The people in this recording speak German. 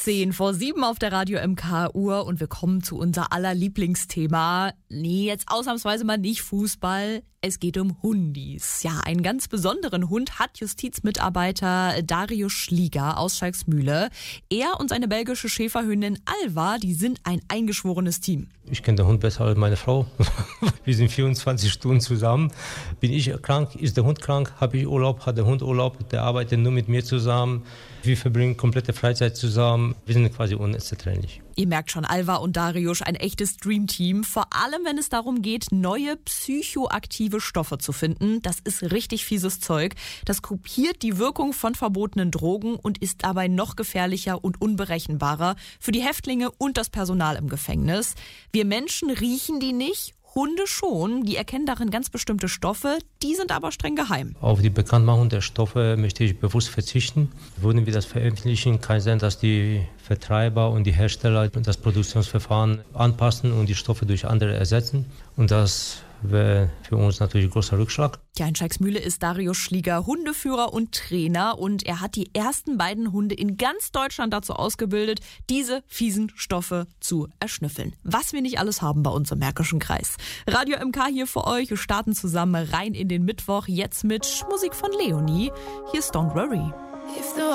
6:10 auf der Radio MK Uhr und wir kommen zu unser aller Lieblingsthema. Nee, jetzt ausnahmsweise mal nicht Fußball. Es geht um Hundis. Ja, einen ganz besonderen Hund hat Justizmitarbeiter Darius Schlieger aus Schalksmühle. Er und seine belgische Schäferhündin Alva, die sind ein eingeschworenes Team. Ich kenne den Hund besser als meine Frau. Wir sind 24 Stunden zusammen. Bin ich krank, ist der Hund krank, habe ich Urlaub, hat der Hund Urlaub, der arbeitet nur mit mir zusammen. Wir verbringen komplette Freizeit zusammen. Wir sind quasi unzertrennlich. Ihr merkt schon, Alva und Darius, ein echtes Dreamteam. Vor allem, wenn es darum geht, neue psychoaktive Stoffe zu finden. Das ist richtig fieses Zeug. Das kopiert die Wirkung von verbotenen Drogen und ist dabei noch gefährlicher und unberechenbarer für die Häftlinge und das Personal im Gefängnis. Wir Menschen riechen die nicht. Hunde schon, die erkennen darin ganz bestimmte Stoffe, die sind aber streng geheim. Auf die Bekanntmachung der Stoffe möchte ich bewusst verzichten. Würden wir das veröffentlichen, kann es sein, dass die Vertreiber und die Hersteller das Produktionsverfahren anpassen und die Stoffe durch andere ersetzen. Und das wäre für uns natürlich ein großer Rückschlag. Ja, in Schalksmühle ist Darius Schlieger Hundeführer und Trainer und er hat die ersten beiden Hunde in ganz Deutschland dazu ausgebildet, diese fiesen Stoffe zu erschnüffeln. Was wir nicht alles haben bei uns im Märkischen Kreis. Radio MK hier für euch. Wir starten zusammen rein in den Mittwoch, jetzt mit Musik von Leonie. Hier ist Don't Worry.